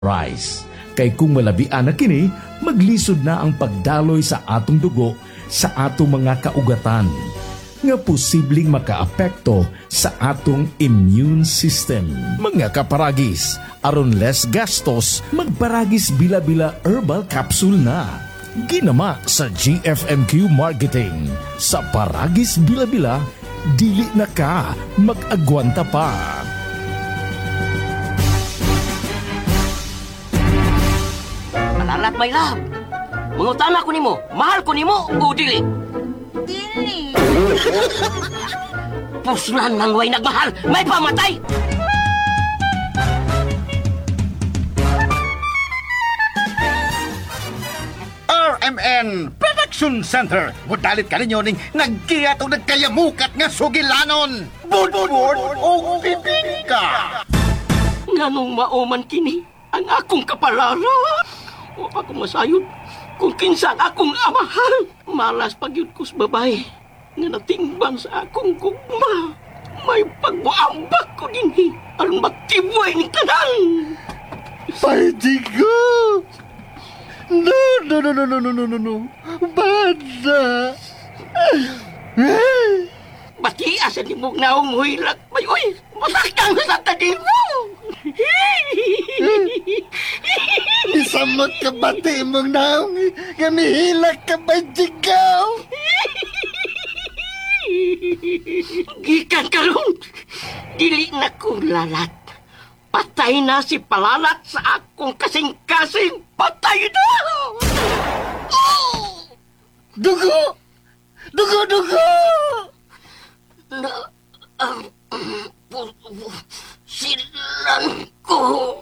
rice. Kay kung malabian na kini, maglisod na ang pagdaloy sa atong dugo sa atong mga kaugatan nga posibleng makaapekto sa atong immune system. Mga kaparagis, aron less gastos, magparagis bila-bila herbal capsule na. Ginama sa GFMQ Marketing. Sa paragis bila-bila, dili na ka mag-agwanta pa. Alalat, my love. Mangutana ko nimo, mahal ko nimo o dili? Dili. Puslan nang way nagmahal, may pamatay! RMN Production Center. Mudalit ka ninyo ning nagkiyat o nagkayamukat nga sugilanon. Budbud o bibingka. Nganong mauman kini ang akong kapalaran. O ako masayod kung kinsa ang akong amahal. Malas pagyud ko sa babae nga natingban sa akong gugma. May pagbuambak ko dinhi aron magtibuay ni tanan. Paidigo. No. Bada. Batiasan ni mong naong huilak. May uy, masakang sa tadimo. Isamot ka bati mong naong gamihilak ka ba jigaw? Gikan karon, dili na ko lalat. Patay na si Palalat sa akong kasing-kasing. Patay na! Dugo! Na ang silan ko.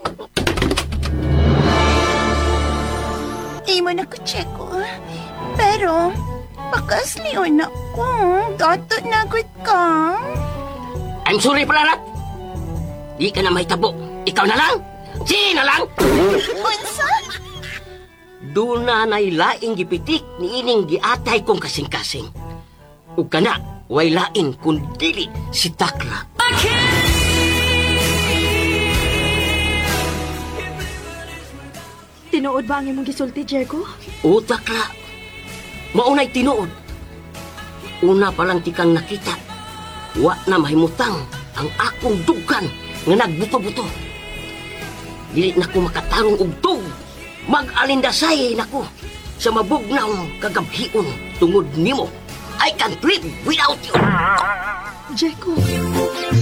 Di mo na ko check ko. Pero, bakas liyon ako. Dato na agad ka. I'm sorry, Palalat. Di ka na may tabo. Ikaw na lang. Sina lang. Unsa? Doon na nailaing gipitik ni ining giatay kong kasing-kasing. O kana, way lain kung dili si Takla. Tinuod ba ang imong gisulti, Jericho? O Takla, maunay tinuod. Una pa lang tikang nakita, wa na mahimutang ang akong dugan nga nagbuto-buto. Dili na ko makatarong og tug. Mag-alindasay na ko sa mabugnaw kagabhion tungod nimo. I can't live without you. Jericho,